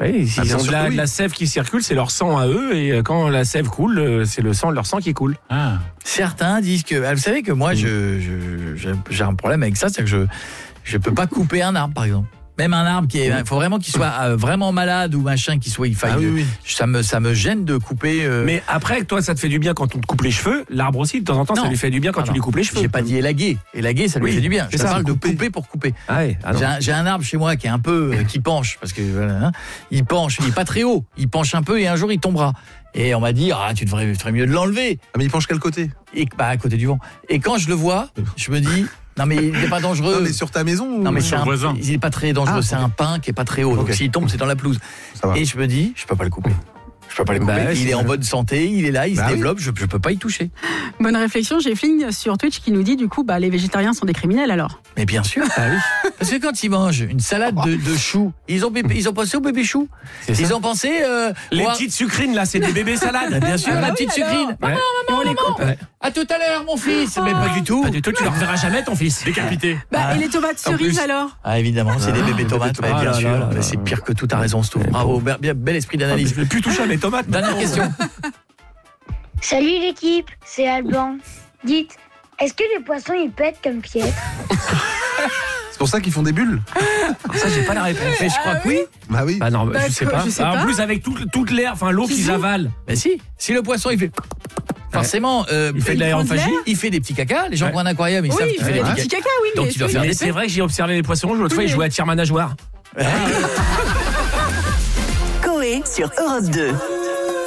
Oui, Ah, ils bien ont sûr de que oui. la sève qui circule, c'est leur sang à eux, et quand la sève coule, c'est le sang de leur sang qui coule. Ah. Certains disent que... Vous savez que moi, j'ai un problème avec ça, c'est-à-dire que je peux pas couper un arbre, par exemple. Même un arbre il faut vraiment qu'il soit vraiment malade ou machin, il faille. Ah oui. Ça me gêne de couper. Mais après, toi, ça te fait du bien quand on te coupe les cheveux. L'arbre aussi, de temps en temps, ça Non. lui fait du bien quand tu lui coupes les cheveux. J'ai pas dit élaguer. Élaguer, ça lui Oui, fait du bien. c'est Je ça, parle de couper. couper pour couper. Ah ouais, ah non. J'ai un arbre chez moi qui est un peu qui penche parce que voilà, il penche, il est pas très haut, il penche un peu et un jour il tombera. Et on m'a dit tu ferais mieux de l'enlever. Ah, mais il penche quel côté? Et à côté du vent. Et quand je le vois, je me dis non mais il n'est pas dangereux. Non, mais sur ta maison ou... Non mais sur le voisin. il est pas très dangereux, c'est un pin qui est pas très haut. Donc Ok. s'il tombe, c'est dans la pelouse. Ça va. Et je me dis, je peux pas le couper. Je peux pas le couper. Bah ouais, il c'est est en ça. bonne santé, il est là, il Bah se oui. développe, je peux pas y toucher. Bonne réflexion, j'ai Fling sur Twitch qui nous dit du coup, les végétariens sont des criminels alors. Mais bien sûr. Parce que quand ils mangent une salade de choux, ils ont pensé au bébé chou. C'est ça. Ils ont pensé Les voir- petites sucrines, là, c'est des bébés salades. Bien sûr, la petite sucrine. Ouais. Et on les coupe. Ouais. À tout à l'heure, mon fils. Mais pas du tout. Pas du tout, tu leur verras jamais ton fils. Décapité. Et les tomates en cerises plus. alors? Ah évidemment, c'est des bébés tomates, tomates. bien Ah là sûr. là là Mais là. c'est pire que tout. T'as raison, Stouff. Bravo, bel esprit d'analyse. Je vais plus toucher à mes tomates. Dernière question. Salut l'équipe, c'est Alban. Dites, est-ce que les poissons ils pètent comme Pierre? C'est pour ça qu'ils font des bulles. Ça, j'ai pas la réponse. Mais je crois que oui. Bah oui. Ah non, je sais pas. je sais En pas. plus, avec toute l'air, enfin l'eau qu'ils avalent. Mais si le poisson il fait forcément Il fait de l'aérophagie. il fait des petits cacas, les gens qui ont un aquarium, ils Oui, savent il qu'il fait des petits petits cacas. caca, oui. Donc, mais il doit oui, faire mais Mais des c'est vrai que j'ai observé les poissons rouges. L'autre fois, ils jouaient à tir-manageoire. Coé sur Europe 2.